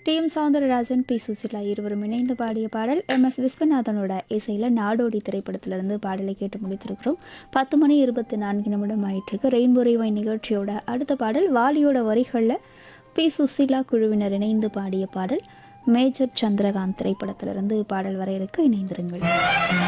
TM. Soundararajan, B. Susheela இருவரும் இணைந்து பாடிய பாடல். எம்.எஸ். விஸ்வநாதனோட இசையில் நாடோடி திரைப்படத்திலிருந்து பாடலை கேட்டு முடித்திருக்கிறோம். 10:24 ஆயிட்டிருக்கு. ரெயின்போ ரிவை நிகழ்ச்சியோட அடுத்த பாடல் வாலியோட வரிகளில் பி. சுசிலா குழுவினர் இணைந்து பாடிய பாடல். மேஜர் சந்திரகாந்த் திரைப்படத்திலிருந்து பாடல் வர இருக்கு. இணைந்திருங்கள்.